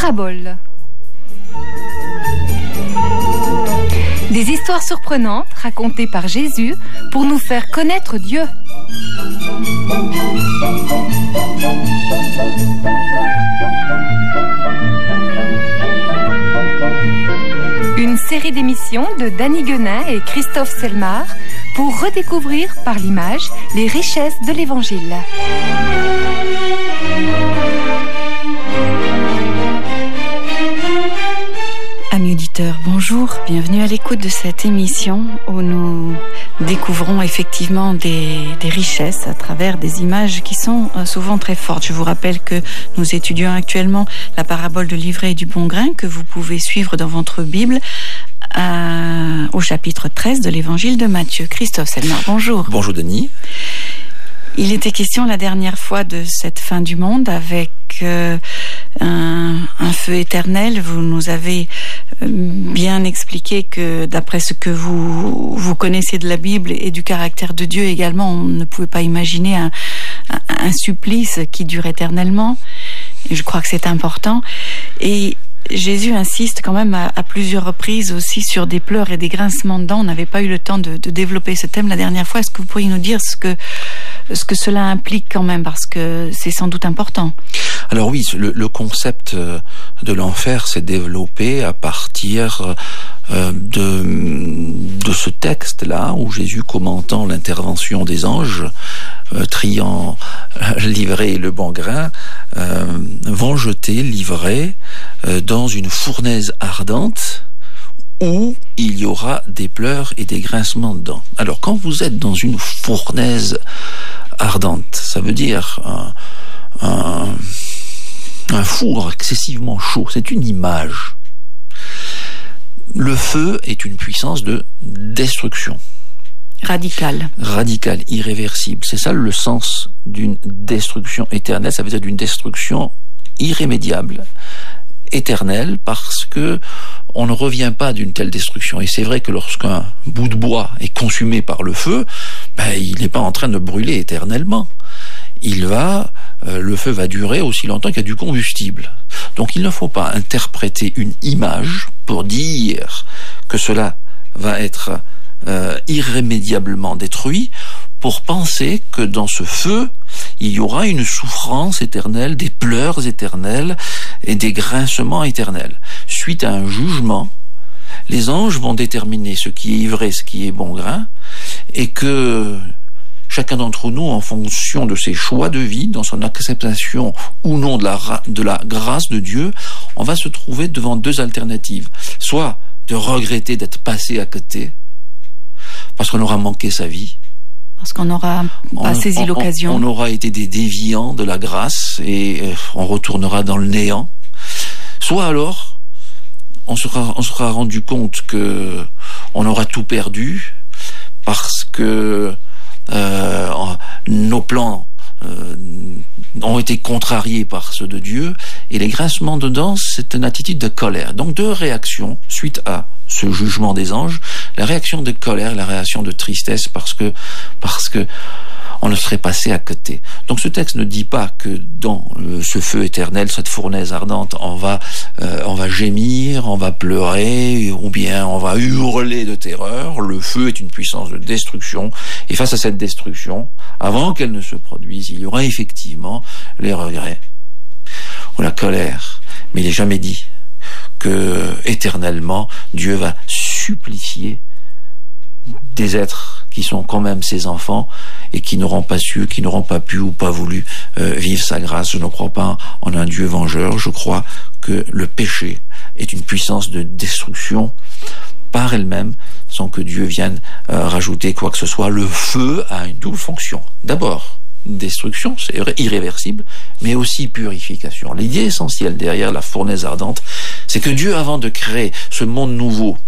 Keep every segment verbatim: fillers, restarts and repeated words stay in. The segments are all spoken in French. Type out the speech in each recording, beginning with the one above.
paraboles. Des histoires surprenantes racontées par Jésus pour nous faire connaître Dieu. Une série d'émissions de Danny Guenin et Christophe Selmar pour redécouvrir par l'image les richesses de l'Évangile. Amis auditeurs, bonjour, bienvenue à l'écoute de cette émission où nous découvrons effectivement des, des richesses à travers des images qui sont souvent très fortes. Je vous rappelle que nous étudions actuellement la parabole de l'ivraie et du bon grain que vous pouvez suivre dans votre Bible à, au chapitre treize de l'Évangile de Matthieu. Christophe Selmar, bonjour. Bonjour Denis. Il était question la dernière fois de cette fin du monde avec euh, un, un feu éternel. Vous nous avez bien expliqué que d'après ce que vous, vous connaissez de la Bible et du caractère de Dieu également, on ne pouvait pas imaginer un, un, un supplice qui dure éternellement. Et je crois que c'est important. Et Jésus insiste quand même à, à plusieurs reprises aussi sur des pleurs et des grincements de dents. On n'avait pas eu le temps de, de développer ce thème la dernière fois. Est-ce que vous pourriez nous dire ce que, ce que cela implique quand même, parce que c'est sans doute important? Alors oui, le, le concept de l'enfer s'est développé à partir euh, de, de ce texte-là où Jésus, commentant l'intervention des anges, euh, triant l'ivraie et le bon grain, euh, vont jeter l'ivraie euh, dans une fournaise ardente où il y aura des pleurs et des grincements de dents. Alors quand vous êtes dans une fournaise ardente, ça veut dire un, un, un four excessivement chaud, c'est une image. Le feu est une puissance de destruction. Radicale. Radicale, irréversible. C'est ça le sens d'une destruction éternelle, ça veut dire d'une destruction irrémédiable, éternelle, parce que on ne revient pas d'une telle destruction. Et c'est vrai que lorsqu'un bout de bois est consumé par le feu, ben, il n'est pas en train de brûler éternellement. Il va, euh, le feu va durer aussi longtemps qu'il y a du combustible. Donc il ne faut pas interpréter une image pour dire que cela va être euh, irrémédiablement détruit, pour penser que dans ce feu, il y aura une souffrance éternelle, des pleurs éternels et des grincements éternels. Suite à un jugement, les anges vont déterminer ce qui est ivraie, ce qui est bon grain, et que chacun d'entre nous, en fonction de ses choix de vie, dans son acceptation ou non de la, de la grâce de Dieu, on va se trouver devant deux alternatives. Soit de regretter d'être passé à côté, parce qu'on aura manqué sa vie, parce qu'on n'aura pas on, saisi on, l'occasion. On aura été des déviants de la grâce et on retournera dans le néant. Soit alors, on sera, on sera rendu compte que on aura tout perdu parce que euh, nos plans euh, ont été contrariés par ceux de Dieu, et les grincements de dents, c'est une attitude de colère. Donc deux réactions suite à ce jugement des anges, la réaction de colère, la réaction de tristesse, parce que parce que on ne serait passé à côté. Donc ce texte ne dit pas que dans euh, ce feu éternel, cette fournaise ardente, on va euh, on va gémir, on va pleurer, ou bien on va hurler de terreur. Le feu est une puissance de destruction, et face à cette destruction, avant qu'elle ne se produise, il y aura effectivement les regrets ou la colère. Mais il n'est jamais dit que éternellement Dieu va supplicier des êtres qui sont quand même ses enfants et qui n'auront pas su, qui n'auront pas pu ou pas voulu euh, vivre sa grâce. Je ne crois pas en un Dieu vengeur. Je crois que le péché est une puissance de destruction par elle-même, sans que Dieu vienne euh, rajouter quoi que ce soit. Le feu a une double fonction. D'abord, destruction, c'est irréversible, mais aussi purification. L'idée essentielle derrière la fournaise ardente, c'est que Dieu, avant de créer ce monde nouveau,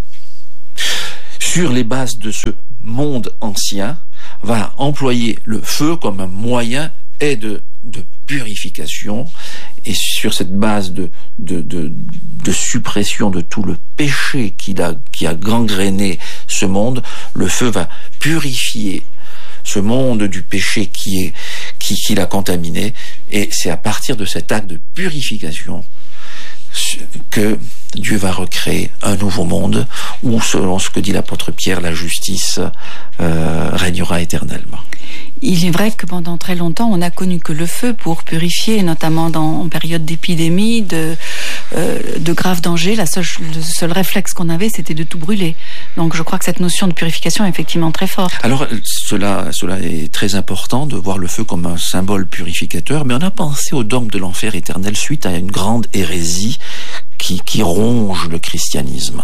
sur les bases de ce monde ancien, va employer le feu comme un moyen et de, de purification, et sur cette base de, de, de, de suppression de tout le péché qui a, qui a gangréné ce monde, le feu va purifier ce monde du péché qui est qui, qui l'a contaminé, et c'est à partir de cet acte de purification que Dieu va recréer un nouveau monde où, selon ce que dit l'apôtre Pierre, la justice euh, régnera éternellement. Il est vrai que pendant très longtemps, on n'a connu que le feu pour purifier, notamment dans, en période d'épidémie, de, euh, de graves dangers. La seule, le seul réflexe qu'on avait, c'était de tout brûler. Donc je crois que cette notion de purification est effectivement très forte. Alors cela, cela est très important de voir le feu comme un symbole purificateur, mais on a pensé au dogme de l'enfer éternel suite à une grande hérésie qui, qui ronge le christianisme.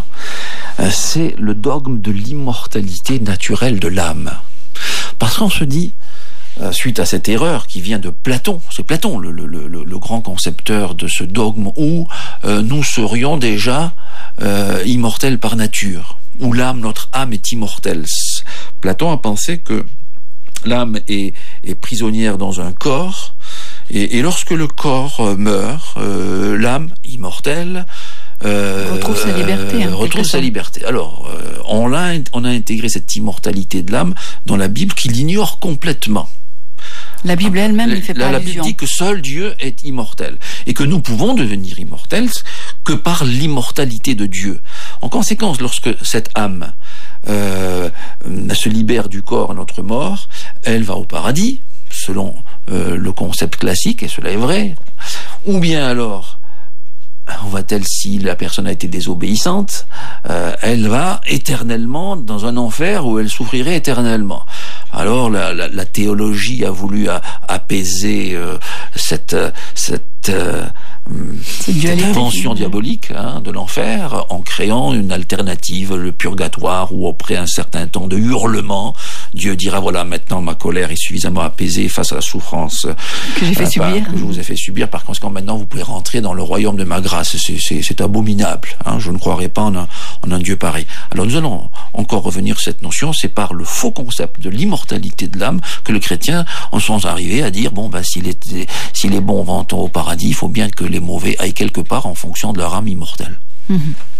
C'est le dogme de l'immortalité naturelle de l'âme. Parce qu'on se dit, suite à cette erreur qui vient de Platon, c'est Platon le, le, le, le grand concepteur de ce dogme où euh, nous serions déjà euh, immortels par nature, où l'âme, notre âme est immortelle. Platon a pensé que l'âme est, est prisonnière dans un corps, et, et lorsque le corps euh, meurt, euh, l'âme immortelle Euh, retrouve sa liberté. Hein, euh, retrouve sa liberté. Alors, euh, on, l'a, on a intégré cette immortalité de l'âme dans la Bible qui l'ignore complètement. La Bible elle-même ne fait la, pas la allusion. Bible dit que seul Dieu est immortel et que nous pouvons devenir immortels que par l'immortalité de Dieu. En conséquence, lorsque cette âme euh, se libère du corps à notre mort, elle va au paradis, selon euh, le concept classique, et cela est vrai. Ou bien alors, on va-t-elle, si la personne a été désobéissante, euh, elle va éternellement dans un enfer où elle souffrirait éternellement. Alors la, la, la théologie a voulu a, apaiser euh, cette, cette, euh, cette invention diabolique hein, de l'enfer en créant une alternative, le purgatoire, où après un certain temps de hurlement, Dieu dira voilà, maintenant ma colère est suffisamment apaisée face à la souffrance que j'ai fait euh, subir. Par, que je vous ai fait subir. Par conséquent, maintenant vous pouvez rentrer dans le royaume de ma grâce. C'est, c'est, c'est abominable. Hein, je ne croirais pas en un, en un Dieu pareil. Alors nous allons encore revenir sur cette notion. C'est par le faux concept de l'immortalité de l'âme que le chrétien en sont arrivés à dire bon ben s'il est si les bons vont au paradis, il faut bien que les mauvais aillent quelque part en fonction de leur âme immortelle. Mmh.